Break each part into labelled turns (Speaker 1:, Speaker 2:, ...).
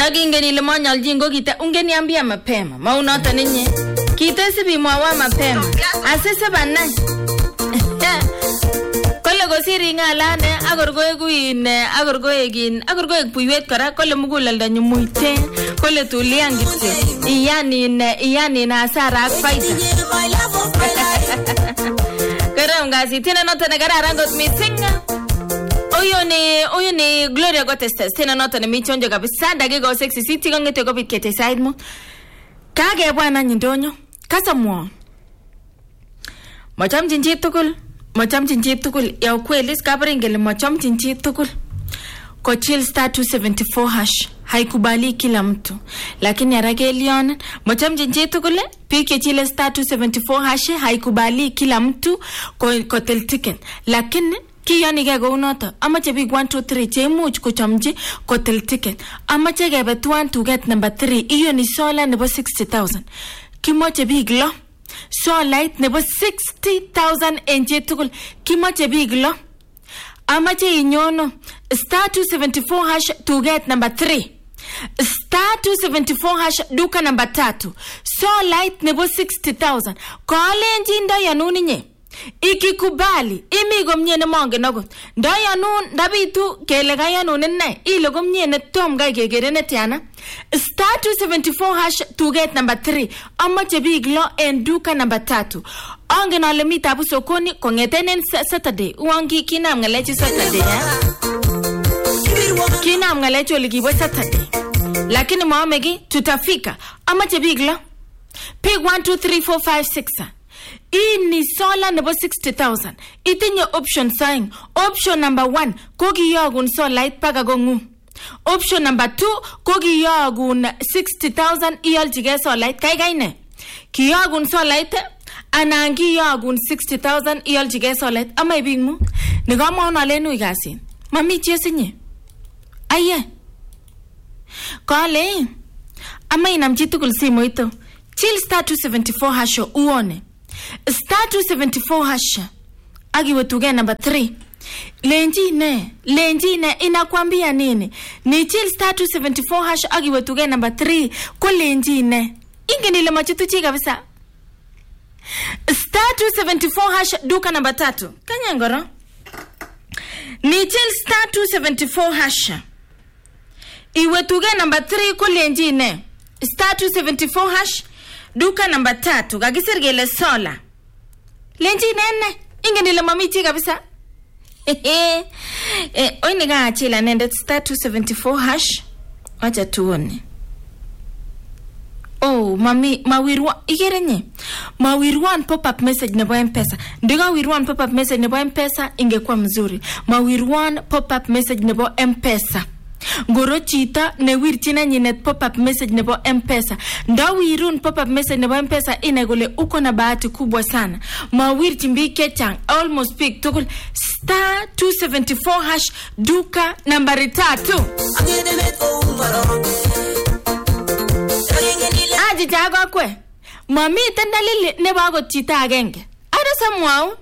Speaker 1: Ndagingen ile monyoljin ko kite ungeniambia mapema. Maunoto ninyi. Kite sibimwawa mapema. Asese banai. Kole kosiri ngalane agorgoegin puiwet kora kole muguleldo nyumuite kole tulian kityo iyani na hasara ak faida kara ngazi tena nota na kararan got missing oyo ni Gloria Gotestes tena nota na michonjo kabisa dakika 6 city kongete ko bitkete side mo kage bwana nyindonyo kasamwo machamjin chi tugul ya ukweli skabringele machamjin chi tugul ko chill star 274 hash haikubali kila mtu lakini aragelion machamjin chi tugul pike chill star 274 hash haikubali kila mtu ko tel ticket lakini kiyani ke gounoto amache big 1 2 3 chemuch kochamji ko tel ticket amache kebe 1 to get number 3 iyo ni sola nebo 60000 kimoche big lo so light nebo 60,000 enje tukul kimoche big lo amache inyono star 274 hash to get number 3 star 274 hash duka number 3 so light nebo 60,000 kole enjindo yanuni nye ikikubali imi gomnye ne monge nogot ndo yanun ndabitu kele ga yanun ne ile gomnye ne tom ga gegere ne tiana star 274 hash to get number 3 amache big lo en duka number 3 onge na le mitabu sokoni kongetenen Saturday uangi kinam ngalechi Saturday kinam ngalechi olikibo Saturday lakini maomegi tutafika amache big lo pick 1 2 3 4 5 6 ini sola nebo 60,000 itinye option sign option number 1 kokiyogun solait paka gongu option number 2 kokiyogun 60,000 iyoljige solait kai ne kiyogun solait anan kiyogun 60,000 iyoljige solait ama ibingu nikamwon alenu igasin mami chesinye aye kale ama inamchi tugul simoito chill star 274 hasho uone star 274 hash agiwe tuge number 3 lenjine inakwambia nini ni chill star 274 hash agiwe tuge number 3 ko lenjine ingeni le machitu chi kabisa star 274 hash duka number 3 kanyangoro ni chill star 274 hash iwe tuge number 3 ko lenjine star 274 hash duka number 3 kagisirgele sola lenji nene ingeni mamichi kabisa oini gaachila nende star 274 hash acha tuone mami mawirwa igerenye mawirwan pop up message nebo M-Pesa ndiga wirwan pop up message nebo M-Pesa ingekuwa mzuri mawirwan pop up message nebo M-Pesa ngoro chita ne wirchina nyinet pop up message nebo M-Pesa ndawirun pop up message nebo M-Pesa inegole uko na bahati kubwa sana mawirchi mbike chang almost pick tokul star 274 hash duka nambari 3 aji jago kwe mami tendalili nebago chita agenge ada samwao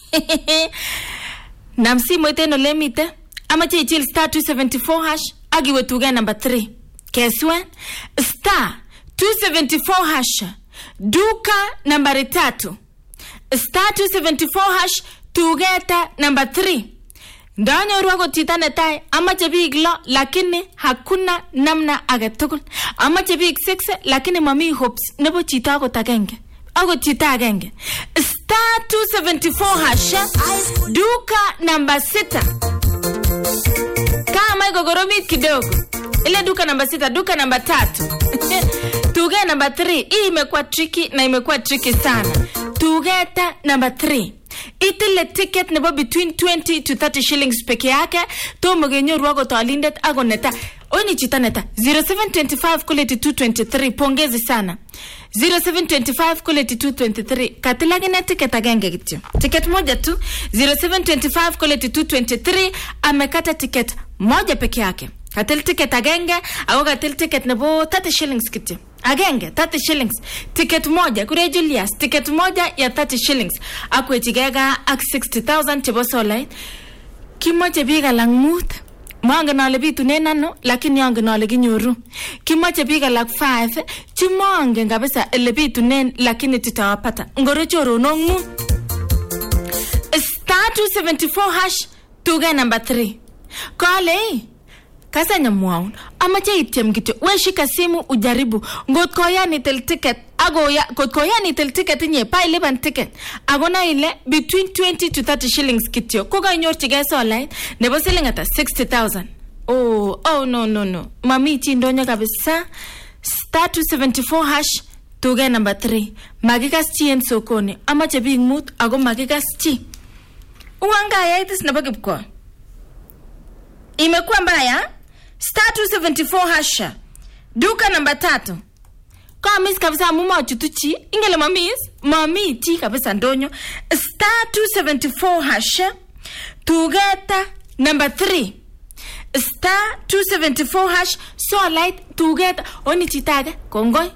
Speaker 1: namsi moiteno lemite amache chill star 274 hash agiwe tuge number 3 keswe star 274 hash duka nambari 3 star 274 hash tugeta number 3 ndanya ruago titane tai amache big lo lakini hakuna namna agetugul amache big 6 lakini mami hopes nebo chita ko tagenge ago chita agenge star 274 hash duka number 6 kama igogoromit kidogo ile duka namba 6 duka namba 3 tuge namba 3 hii imekuwa tricky na imekuwa tricky sana tugeta namba 3 itile ticket nebo between 20 to 30 shillings peke yake to mogenyoru ago talindet ago neta oni chita neta 0725 quality 223 pongezi sana 0725 quality 223 katilagi na ticket agenge kityo ticket moja tu 0725 quality 223 amekata ticket moja peke yake katil ticket agenge au katil ticket nebo 30 shillings kityo agenge 30 shillings ticket moja kure Julius ticket moja ya 30 shillings akwechigega ak 60,000 chebo solai kimoche biga langmut Mangen ale bitunen ano lakini angen ale kinyoru. Kimache biik alak 5 chimangen kabisa ele bitunen lakini tutawapata. Ngoro choronok mu. Star 274 hash tuge number 3. Kale kasa nyamwaun amache ityem kityo we shika simu ujaribu ngot koyan itel ticket agoya kot koyan itel ticket inye pa 11 ticket agona ile between 20 to 30 shillings kityo ko kanyorchige online nebo siling ata 60000. Oh no mami chi ndonyo kabisa. Star 274 hash tuge number 3 magikas chi en sokoni amache biik mut ago magikas chi uanga yaitis nebo kipko imekuwa mbaya. Star 274 hasha duka namba 3 kwa miss kabisa muma chutuchi ingele mami ti kabisa ndonyo. Star 274 hasha tugeta namba 3 Star 274 hash so light tugeta oni chitage kongoi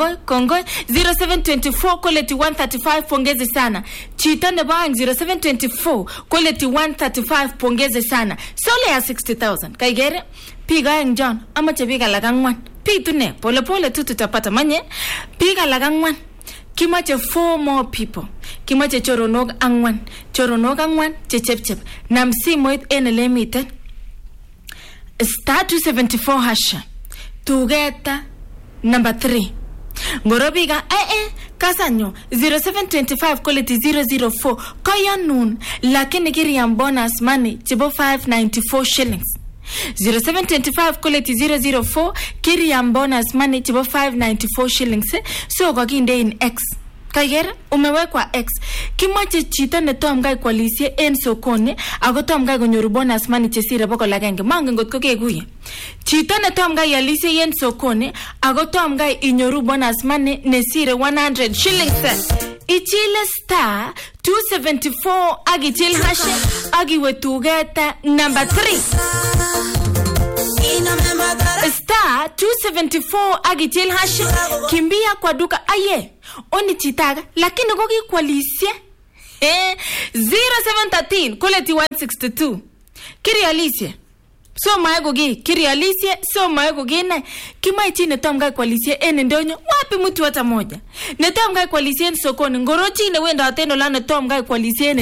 Speaker 1: 0724 quality 135 pongeze sana chita nebang 0724 quality 135 pongeze sana sole ya 60000 kaigere piga John amache piga lagangwan pitune pole tu tutapata manye piga lagangwan kimache 4 more people kimache choronok angwan chechepchep na msimoit enele miten. Star 274 hasha tugeta number 3 ngorobiga kasanyo 0725 quality 004 koyanun lakini kiriam bonus money chibo 594 shillings. 0725 quality 004 kiriam bonus money chibo 594 shillings so kakinde in X kaigera umewekwa X kimache chita ne tomgai kwalisie en sokoni ago tomgai konyoru bonus money chesire boko lagenge mangen ngotko kekuye chita ne tomgai alisie en sokoni ago tomgai inyoru bonus money nesire 100 shillings ichile star 274 agichil hash agiwe tugeta number 3 Star 274 agichil hash kimbia kwa duka oni chitaga lakini koki kwalisie 0713 quality 162 kiri alisie so maego gi na kimaichi ne tomgai kwalisie en ndonyo wapi mtu hata moja ne tomgai kwalisie sokoni ngorochi ne wenda ateno la ne tomgai kwalisie